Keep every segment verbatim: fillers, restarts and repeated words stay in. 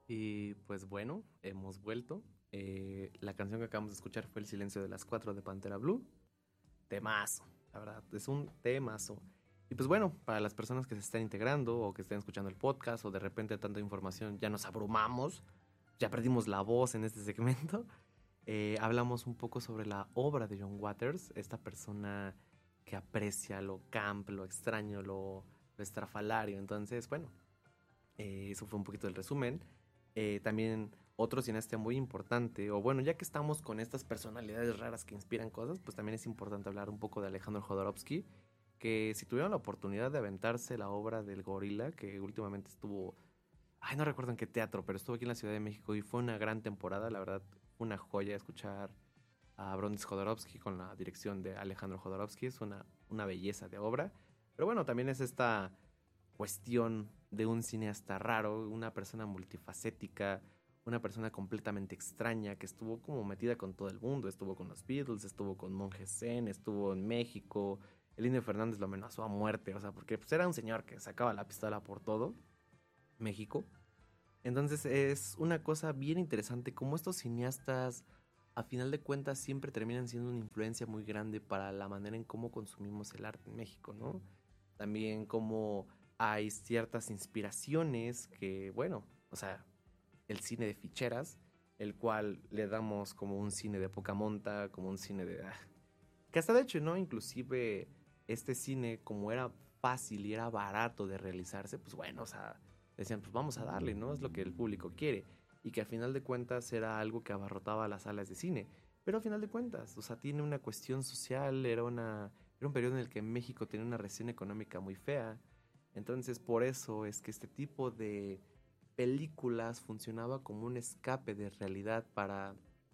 Y pues bueno, hemos vuelto. Eh, la canción que acabamos de escuchar fue El silencio de las cuatro de Pantera Blue. Temazo, la verdad, es un temazo. Y pues bueno, para las personas que se están integrando o que estén escuchando el podcast o de repente tanta información ya nos abrumamos, ya perdimos la voz en este segmento, eh, hablamos un poco sobre la obra de John Waters, esta persona que aprecia lo camp, lo extraño, lo, lo estrafalario. Entonces, bueno, eh, eso fue un poquito el resumen. Eh, también otro cineasta muy importante, o bueno, ya que estamos con estas personalidades raras que inspiran cosas, pues también es importante hablar un poco de Alejandro Jodorowsky, que si tuvieron la oportunidad de aventarse la obra del gorila, que últimamente estuvo, ay, no recuerdo en qué teatro, pero estuvo aquí en la Ciudad de México y fue una gran temporada, la verdad, fue una joya escuchar a Brondis Jodorowsky con la dirección de Alejandro Jodorowsky, es una, una belleza de obra. Pero bueno, también es esta cuestión de un cineasta raro, una persona multifacética, una persona completamente extraña que estuvo como metida con todo el mundo, estuvo con los Beatles, estuvo con Monje Zen, estuvo en México, el Indio Fernández lo amenazó a muerte, o sea, porque pues, era un señor que sacaba la pistola por todo, México. Entonces es una cosa bien interesante como estos cineastas a final de cuentas siempre terminan siendo una influencia muy grande para la manera en cómo consumimos el arte en México, ¿no? También como hay ciertas inspiraciones que, bueno, o sea, el cine de ficheras, el cual le damos como un cine de poca monta, como un cine de... ah, que hasta de hecho, ¿no? Inclusive este cine, como era fácil y era barato de realizarse, pues bueno, o sea, decían, pues vamos a darle, ¿no? Es lo que el público quiere. Y que al final de cuentas era algo que abarrotaba las salas de cine. Pero al final de cuentas, o sea, tiene una cuestión social, era, una, era un periodo en el que México tenía una recesión económica muy fea. Entonces, por eso es que este tipo de películas funcionaba como un escape de realidad para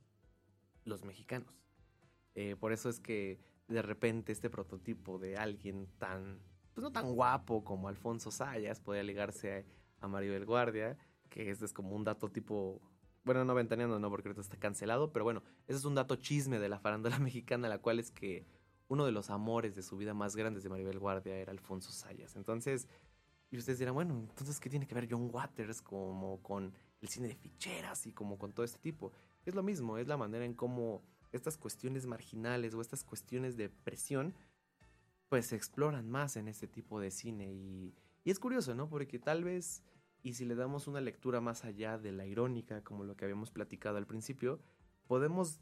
los mexicanos. Eh, por eso es que de repente este prototipo de alguien tan, pues no tan guapo como Alfonso Sayas podía ligarse a, a Maribel Guardia, que este es como un dato tipo, bueno, no ventaneando, no, porque ahorita está cancelado, pero bueno, ese es un dato chisme de la farándula mexicana, la cual es que uno de los amores de su vida más grandes de Maribel Guardia era Alfonso Sayas. Entonces, y ustedes dirán, bueno, entonces, ¿qué tiene que ver John Waters como con el cine de ficheras y como con todo este tipo? Es lo mismo, es la manera en cómo estas cuestiones marginales o estas cuestiones de presión, pues se exploran más en este tipo de cine. Y, y es curioso, ¿no? Porque tal vez, y si le damos una lectura más allá de la irónica, como lo que habíamos platicado al principio, podemos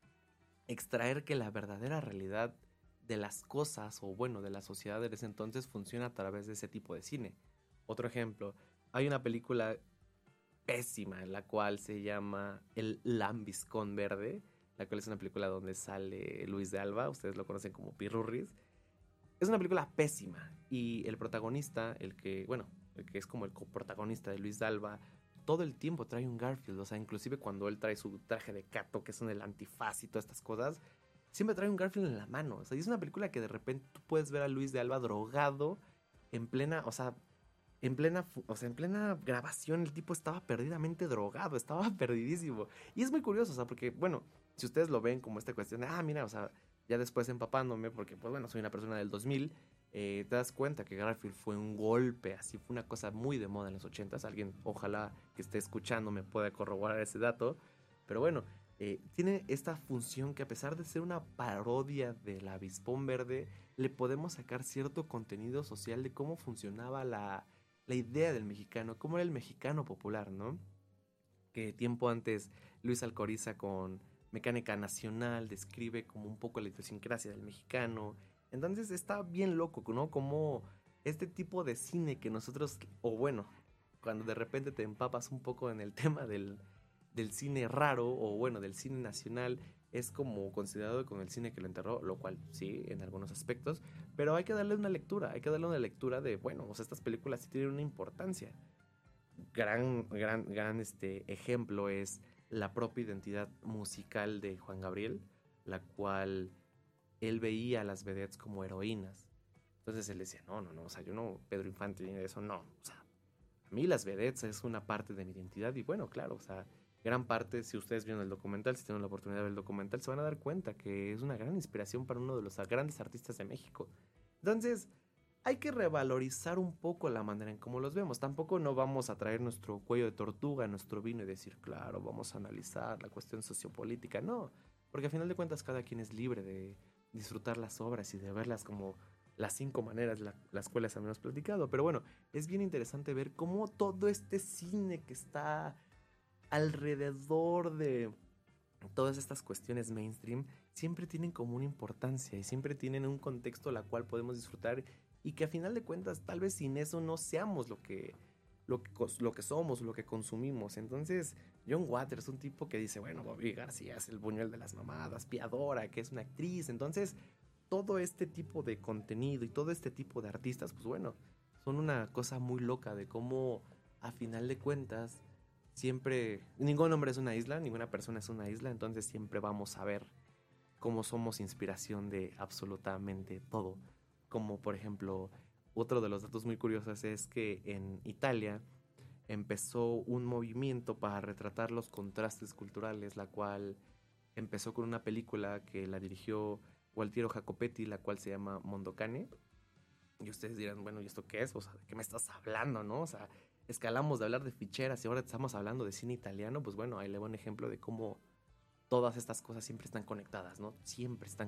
extraer que la verdadera realidad de las cosas, o bueno, de la sociedad de ese entonces, funciona a través de ese tipo de cine. Otro ejemplo, hay una película pésima, la cual se llama El Lambiscón Verde, la cual es una película donde sale Luis de Alba, ustedes lo conocen como Pirurris. Es una película pésima y el protagonista, el que, bueno, el que es como el coprotagonista de Luis de Alba, todo el tiempo trae un Garfield, o sea, inclusive cuando él trae su traje de Cato, que son el antifaz y todas estas cosas, siempre trae un Garfield en la mano, o sea, y es una película que de repente tú puedes ver a Luis de Alba drogado en plena, o sea, en plena, o sea, en plena grabación el tipo estaba perdidamente drogado, estaba perdidísimo. Y es muy curioso, o sea, porque, bueno, si ustedes lo ven como esta cuestión de, ah, mira, o sea, ya después empapándome, porque, pues bueno, soy una persona del dos mil, eh, te das cuenta que Garfield fue un golpe, así fue una cosa muy de moda en los ochentas. Alguien, ojalá que esté escuchando, me pueda corroborar ese dato. Pero bueno, eh, tiene esta función que a pesar de ser una parodia del Avispón Verde, le podemos sacar cierto contenido social de cómo funcionaba la la idea del mexicano, cómo era el mexicano popular, ¿no? Que tiempo antes Luis Alcoriza con Mecánica Nacional describe como un poco la idiosincrasia del mexicano. Entonces está bien loco, ¿no? Como este tipo de cine que nosotros, o bueno, cuando de repente te empapas un poco en el tema del, del cine raro, o bueno, del cine nacional, es como considerado con el cine que lo enterró, lo cual sí, en algunos aspectos, pero hay que darle una lectura, hay que darle una lectura de, bueno, o sea, estas películas sí tienen una importancia. Gran, gran, gran este ejemplo es la propia identidad musical de Juan Gabriel, la cual él veía a las vedettes como heroínas. Entonces él decía, no, no, no, o sea, yo no, Pedro Infante ni eso, no, o sea, a mí las vedettes es una parte de mi identidad y bueno, claro, o sea, gran parte, si ustedes vieron el documental, si tienen la oportunidad de ver el documental, se van a dar cuenta que es una gran inspiración para uno de los grandes artistas de México. Entonces, hay que revalorizar un poco la manera en cómo los vemos. Tampoco no vamos a traer nuestro cuello de tortuga a nuestro vino y decir, claro, vamos a analizar la cuestión sociopolítica. No, porque a final de cuentas cada quien es libre de disfrutar las obras y de verlas como las cinco maneras la, las cuales habíamos platicado. Pero bueno, es bien interesante ver cómo todo este cine que está alrededor de todas estas cuestiones mainstream siempre tienen como una importancia y siempre tienen un contexto la cual podemos disfrutar y que a final de cuentas tal vez sin eso no seamos lo que, lo que, lo que somos, lo que consumimos. Entonces John Waters es un tipo que dice, bueno, Bobby García es el Buñuel de las mamadas, Piadora, que es una actriz. Entonces todo este tipo de contenido y todo este tipo de artistas, pues bueno, son una cosa muy loca de cómo a final de cuentas siempre, ningún hombre es una isla, ninguna persona es una isla, entonces siempre vamos a ver cómo somos inspiración de absolutamente todo. Como por ejemplo, otro de los datos muy curiosos es que en Italia empezó un movimiento para retratar los contrastes culturales, la cual empezó con una película que la dirigió Gualtiero Jacopetti, la cual se llama Mondocane. Y ustedes dirán, bueno, ¿y esto qué es? O sea, ¿de qué me estás hablando, no? O sea, escalamos de hablar de ficheras y ahora estamos hablando de cine italiano. Pues bueno, ahí le voy un ejemplo de cómo todas estas cosas siempre están conectadas, ¿no? Siempre están